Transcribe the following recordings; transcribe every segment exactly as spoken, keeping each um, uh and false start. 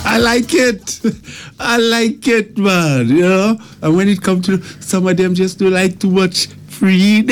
I like it. I like it, man. You know, and when it comes to some of them, just do like too much freedom.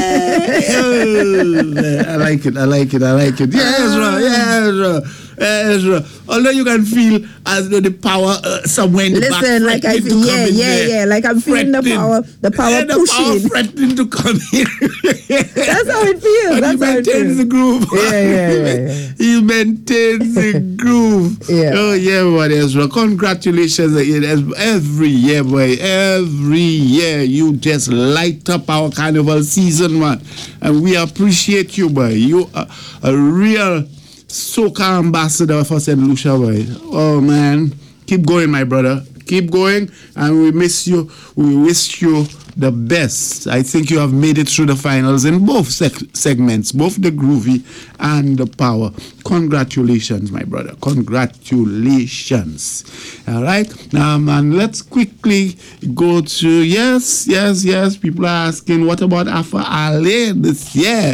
Oh, I like it. I like it. I like it. Yeah, Ezra. Yeah, Ezra. Yeah, Ezra. Although you can feel as though the power uh, somewhere in the Listen, back. like I feel, yeah, yeah, there. yeah. Like I'm feeling the power, the power yeah, the pushing. power threatening to come in. That's how it feels. And That's he how it maintains feels. the groove. Yeah, yeah, yeah, yeah. He maintains the groove. Yeah. Oh, yeah, boy, Ezra. Congratulations again. Every year, boy. Every year, you just light up our carnival season, man. And we appreciate you, boy. You are a real soca ambassador for Saint Lucia, boy. Oh, man. Keep going, my brother. Keep going. And we miss you. We wish you the best. I think you have made it through the finals in both seg- segments, both the groovy and the power. Congratulations, my brother. Congratulations. All right. Um, and let's quickly go to, yes, yes, yes. People are asking, what about Alpha Alain this year?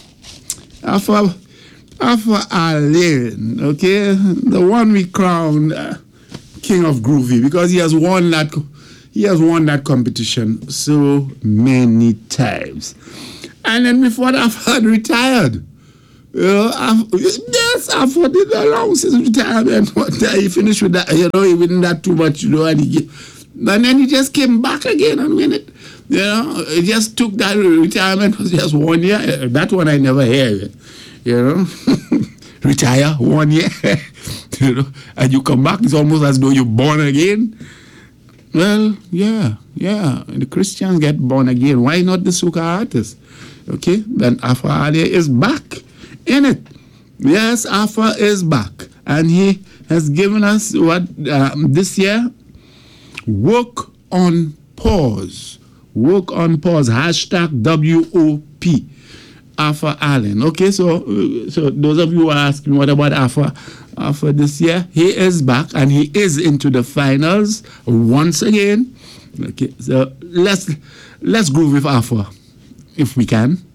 Alpha, Alpha Alain, okay? The one we crowned uh, King of Groovy, because he has won that He has won that competition so many times. And then before that, Alpha had retired. You know, Alpha, yes, Alpha did announce his retirement. He finished with that, you know, he didn't that too much, you know, and, he, and then he just came back again and win it. You know, he just took that retirement, was just one year. That one I never heard, you know. Retire one year, you know, and you come back, it's almost as though you're born again. Well, yeah, yeah. The Christians get born again. Why not the soca artists? Okay, then Alpha Alain is back in it. Yes, Alpha is back, and he has given us what um, this year. Work on pause. Work on pause. Hashtag W O P. Alpha Alain. Okay, so so those of you who are asking what about Alpha? Alpha this year, he is back and he is into the finals once again. Okay, so let's let's groove with Alpha if we can.